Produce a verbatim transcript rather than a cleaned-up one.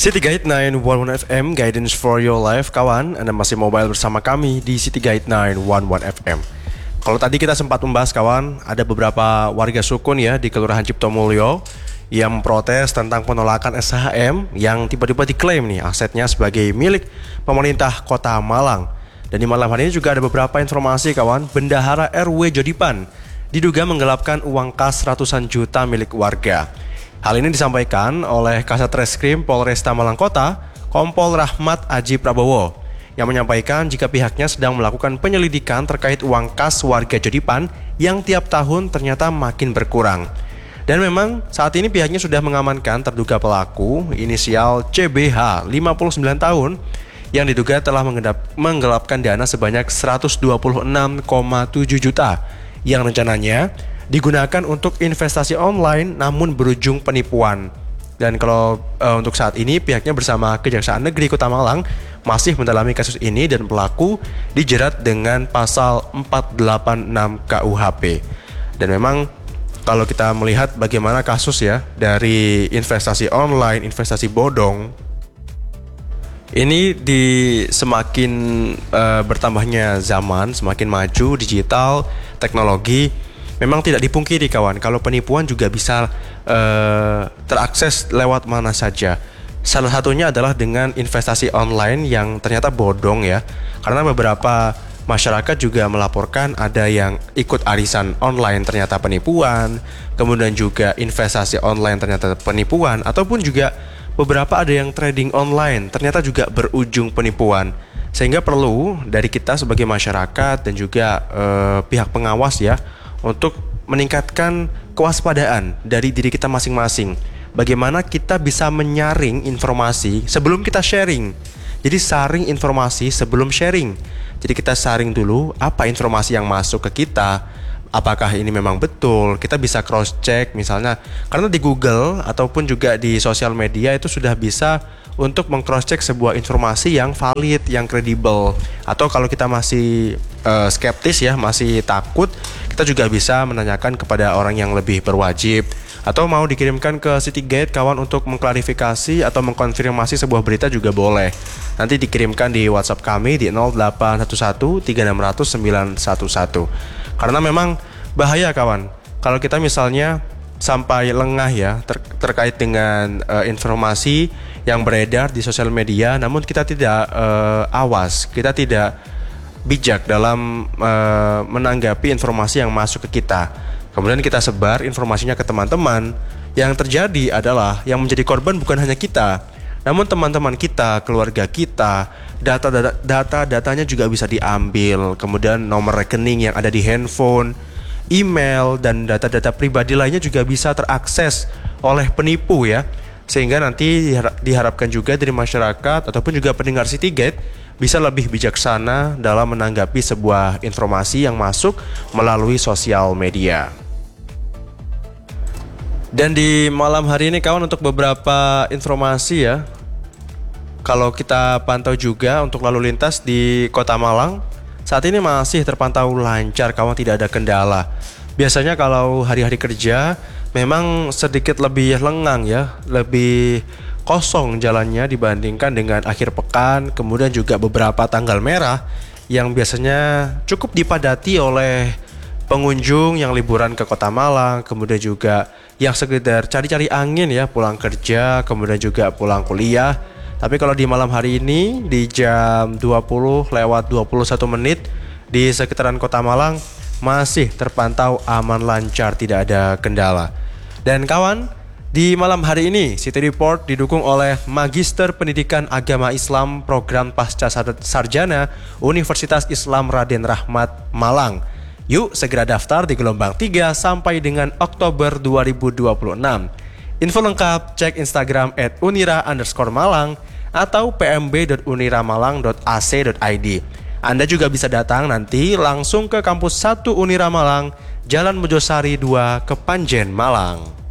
City Guide sembilan satu satu F M, Guidance for Your Life. Kawan, Anda masih mobile bersama kami di City Guide sembilan satu satu F M. Kalau tadi kita sempat membahas, kawan, ada beberapa warga sukun ya di Kelurahan Ciptomulyo yang memprotes tentang penolakan S H M yang tiba-tiba diklaim nih asetnya sebagai milik pemerintah Kota Malang. Dan di malam hari ini juga ada beberapa informasi, kawan. Bendahara R W Jodipan diduga menggelapkan uang kas ratusan juta milik warga. Hal ini disampaikan oleh Kasat Reskrim Polresta Malang Kota, Kompol Rahmat Aji Prabowo, yang menyampaikan jika pihaknya sedang melakukan penyelidikan terkait uang kas warga Jodipan yang tiap tahun ternyata makin berkurang. Dan memang saat ini pihaknya sudah mengamankan terduga pelaku inisial C B H, lima puluh sembilan tahun, yang diduga telah menggelapkan dana sebanyak seratus dua puluh enam koma tujuh juta yang rencananya digunakan untuk investasi online namun berujung penipuan. Dan kalau e, untuk saat ini pihaknya bersama Kejaksaan Negeri Kota Malang masih mendalami kasus ini dan pelaku dijerat dengan pasal empat delapan enam K U H P. Dan memang kalau kita melihat bagaimana kasus ya dari investasi online, investasi bodong, ini di semakin e, bertambahnya zaman, semakin maju digital, teknologi, memang tidak dipungkiri, kawan, kalau penipuan juga bisa uh, terakses lewat mana saja. Salah satunya adalah dengan investasi online yang ternyata bodong ya. Karena beberapa masyarakat juga melaporkan ada yang ikut arisan online ternyata penipuan, kemudian juga investasi online ternyata penipuan, ataupun juga beberapa ada yang trading online ternyata juga berujung penipuan. Sehingga perlu dari kita sebagai masyarakat dan juga uh, pihak pengawas ya, untuk meningkatkan kewaspadaan dari diri kita masing-masing. Bagaimana kita bisa menyaring informasi sebelum kita sharing. Jadi saring informasi sebelum sharing. Jadi kita saring dulu apa informasi yang masuk ke kita, apakah ini memang betul. Kita bisa cross check misalnya, karena di Google ataupun juga di sosial media itu sudah bisa untuk meng-cross check sebuah informasi yang valid, yang kredibel. Atau kalau kita masih uh, skeptis ya, masih takut, kita juga bisa menanyakan kepada orang yang lebih berwajib. Atau mau dikirimkan ke City Guide, kawan, untuk mengklarifikasi atau mengkonfirmasi sebuah berita juga boleh. Nanti dikirimkan di WhatsApp kami di nol delapan satu satu tiga enam nol nol sembilan satu satu. Karena memang bahaya, kawan, kalau kita misalnya sampai lengah ya ter- terkait dengan uh, informasi yang beredar di sosial media, namun kita tidak uh, awas, kita tidak bijak dalam uh, menanggapi informasi yang masuk ke kita. Kemudian kita sebar informasinya ke teman-teman. Yang terjadi adalah yang menjadi korban bukan hanya kita, namun teman-teman kita, keluarga kita. Data data datanya juga bisa diambil. Kemudian nomor rekening yang ada di handphone, email, dan data-data pribadi lainnya juga bisa terakses oleh penipu ya. Sehingga nanti diharapkan juga dari masyarakat ataupun juga pendengar City Guide bisa lebih bijaksana dalam menanggapi sebuah informasi yang masuk melalui sosial media. Dan di malam hari ini, kawan, untuk beberapa informasi ya, kalau kita pantau juga untuk lalu lintas di Kota Malang saat ini masih terpantau lancar, kawan, tidak ada kendala. Biasanya kalau hari-hari kerja memang sedikit lebih lengang ya, lebih kosong jalannya dibandingkan dengan akhir pekan, kemudian juga beberapa tanggal merah yang biasanya cukup dipadati oleh pengunjung yang liburan ke Kota Malang, kemudian juga yang sekedar cari-cari angin ya, pulang kerja, kemudian juga pulang kuliah. Tapi kalau di malam hari ini di jam dua puluh lewat dua puluh satu menit di sekitaran Kota Malang masih terpantau aman lancar, tidak ada kendala. Dan kawan, di malam hari ini City Report didukung oleh Magister Pendidikan Agama Islam Program Pasca Sarjana Universitas Islam Raden Rahmat Malang. Yuk segera daftar di gelombang tiga sampai dengan Oktober dua ribu dua puluh enam. Info lengkap cek Instagram at unira underscore malang atau p m b dot uniramalang dot a c dot i d. Anda juga bisa datang nanti langsung ke kampus satu Unira Malang, Jalan Mojosari dua, Kepanjen, Malang.